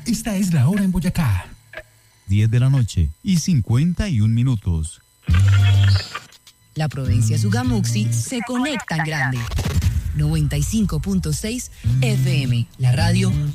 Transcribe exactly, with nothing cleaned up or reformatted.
Esta es la hora en Boyacá. diez de la noche y cincuenta y un minutos. La Provincia Sugamuxi se conecta en grande. noventa y cinco punto seis F M, la radio